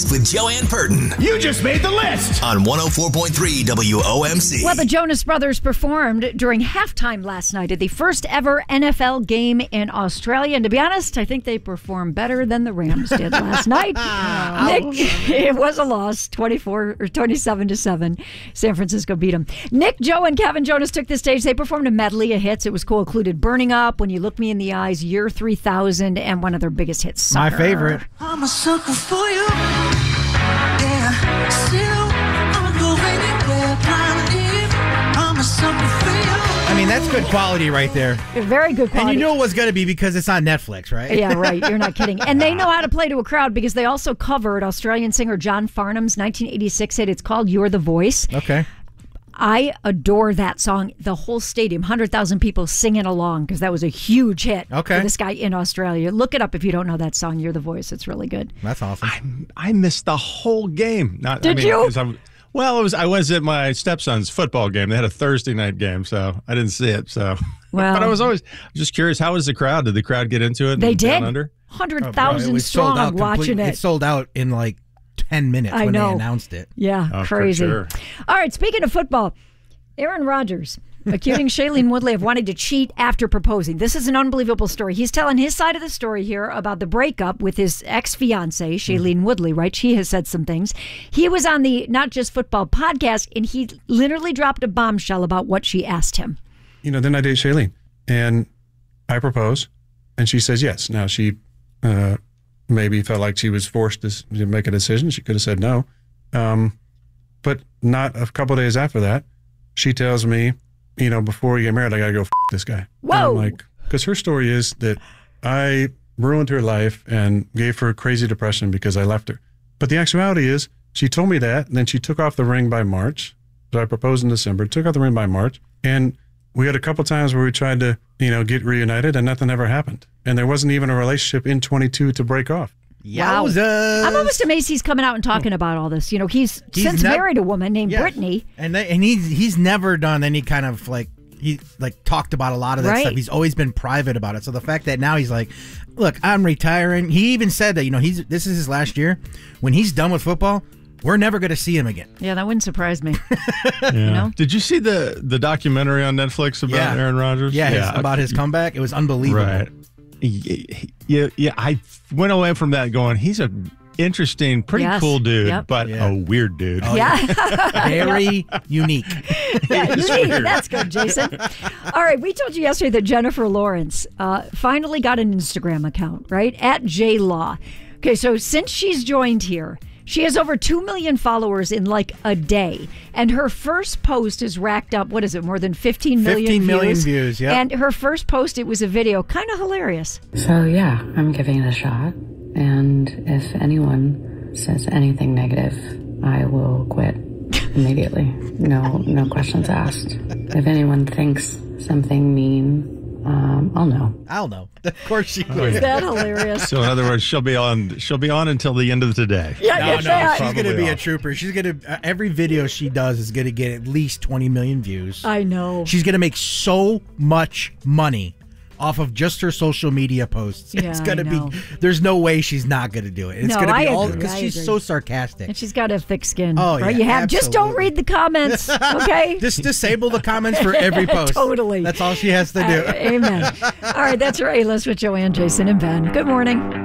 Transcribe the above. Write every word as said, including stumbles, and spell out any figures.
With Joanne Purton. You just made the list. On one oh four point three W O M C. Well, the Jonas Brothers performed during halftime last night at the first ever N F L game in Australia. And to be honest, I think they performed better than the Rams did last night. Nick, it was a loss, twenty-four or twenty-seven to seven. San Francisco beat them. Nick, Joe, and Kevin Jonas took the stage. They performed a medley of hits. It was cool. Included Burning Up, When You Look Me in the Eyes, Year three thousand, and one of their biggest hits, Sucker. My favorite. I'm a sucker for you. Yeah, still, I'ma go anywhere, I'm a sucker for you. I mean, that's good quality right there. Very good quality. And you knew it was going to be because it's on Netflix, right? Yeah, right. You're not kidding. And they know how to play to a crowd because they also covered Australian singer John Farnham's nineteen eighty-six hit. It's called You're the Voice. Okay. I adore that song. The whole stadium, one hundred thousand people singing along because that was a huge hit okay. for this guy in Australia. Look it up if you don't know that song, You're the Voice. It's really good. That's awesome. I, I missed the whole game. Not, Did I mean, you? I'm, well, it was. I was at my stepson's football game. They had a Thursday night game, so I didn't see it. So, well, but I was always just curious. How was the crowd? Did the crowd get into it? They did. Down under? one hundred thousand oh, strong watching it. It sold out in like ten minutes I when know. they announced it. Yeah, oh, crazy. Sure. All right, speaking of football, Aaron Rodgers accusing Shailene Woodley of wanting to cheat after proposing. This is an unbelievable story. He's telling his side of the story here about the breakup with his ex-fiancée, Shailene mm. Woodley, right? She has said some things. He was on the Not Just Football podcast, and he literally dropped a bombshell about what she asked him. You know, then I date Shailene, and I propose, and she says yes. Now, she uh, maybe felt like she was forced to make a decision. She could have said no. Um, but not a couple days after that, she tells me, you know, before you get married, I got to go f*** this guy. Whoa. And I'm like, because her story is that I ruined her life and gave her a crazy depression because I left her. But the actuality is she told me that, and then she took off the ring by March. So I proposed in December, took off the ring by March. And we had a couple times where we tried to, you know, get reunited and nothing ever happened. And there wasn't even a relationship in twenty-two to break off. Wow. Yowzers. I'm almost amazed he's coming out and talking about all this. You know, he's, He's since nev- married a woman named Yes. Brittany. And they, and he's he's never done any kind of like he like talked about a lot of that Right. stuff. He's always been private about it. So the fact that now he's like, look, I'm retiring. He even said that, you know, he's this is his last year. When he's done with football, we're never going to see him again. Yeah, that wouldn't surprise me. Yeah. You know? Did you see the the documentary on Netflix about Yeah. Aaron Rodgers? Yeah, his, about his comeback. It was unbelievable. Right. Yeah, yeah. I went away from that going, he's a interesting, pretty Yes. cool dude, Yep. but Yeah. a weird dude. Oh, Yeah. Very unique. Yeah, unique. That's good, Jason. All right, we told you yesterday that Jennifer Lawrence uh, finally got an Instagram account, right? At JLaw. Okay, so since she's joined here, she has over two million followers in like a day. And her first post has racked up, what is it, more than fifteen million fifteen million views? views, yeah. And her first post, it was a video, kind of hilarious. So yeah, I'm giving it a shot. And if anyone says anything negative, I will quit immediately. No, no questions asked. If anyone thinks something mean, um, I'll know. I'll know. Of course she Oh, would. Is that hilarious? So in other words, she'll be on. She'll be on until the end of the day. Yeah, No, yeah, no, yeah. she's gonna be a off. trooper. She's gonna uh, every video she does is gonna get at least twenty million views. I know. She's gonna make so much money off of just her social media posts. Yeah, it's gonna I know. be. There's no way she's not gonna do it. It's No, gonna be I all agree, because I she's agree. so sarcastic. And she's got a thick skin. Oh, right? yeah, You have just don't absolutely. read the comments, okay? Just disable the comments for every post. Totally. That's all she has to do. Uh, amen. All right, that's your A-List with Joanne, Jason, and Ben. Good morning.